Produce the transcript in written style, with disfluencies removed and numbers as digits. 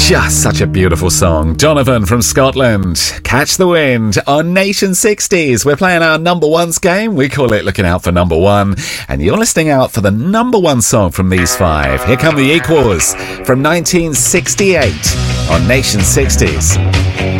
Just such a beautiful song. Donovan from Scotland. Catch the Wind on Nation 60s. We're playing our number ones game. We call it Looking Out for Number One. And you're listening out for the number one song from these five. Here come the Equals from 1968 on Nation 60s.